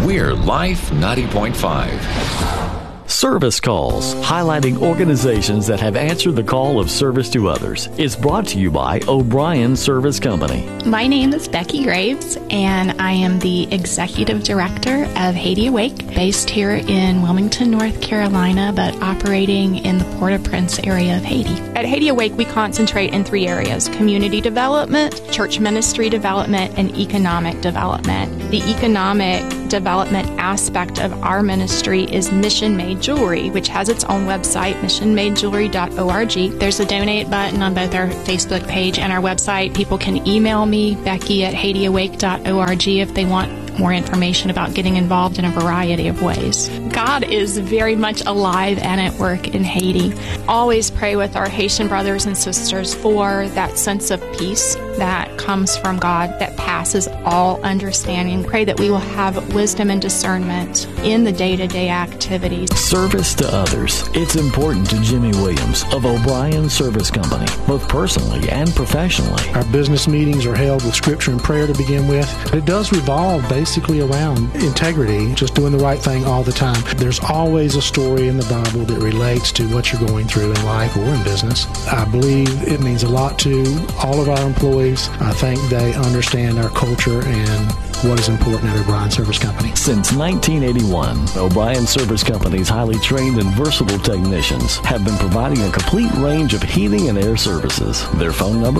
We're Life 90.5. Service Calls, highlighting organizations that have answered the call of service to others, is brought to you by O'Brien Service Company. My name is Becky Graves, and I am the Executive Director of Haiti Awake, based here in Wilmington, North Carolina, but operating in the Port-au-Prince area of Haiti. At Haiti Awake, we concentrate in 3 areas: community development, church ministry development, and economic development. The economic development aspect of our ministry is Mission Made Jewelry, which has its own website, missionmadejewelry.org. There's a donate button on both our Facebook page and our website. People can email me, Becky@HaitiAwake.org, if they want more information about getting involved in a variety of ways. God is very much alive and at work in Haiti. Always pray with our Haitian brothers and sisters for that sense of peace that comes from God that passes all understanding. Pray that we will have wisdom and discernment in the day-to-day activities. Service to others. It's important to Jimmy Williams of O'Brien Service Company, both personally and professionally. Our business meetings are held with scripture and prayer to begin with. It does revolve basically around integrity, just doing the right thing all the time. There's always a story in the Bible that relates to what you're going through in life or in business. I believe it means a lot to all of our employees. I think they understand our culture and what is important at O'Brien Service Company. Since 1981, O'Brien Service Company's highly trained and versatile technicians have been providing a complete range of heating and air services. Their phone number,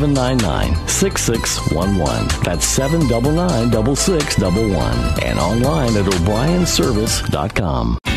799-6611. That's 799-6611. And online at o'brienservice.com.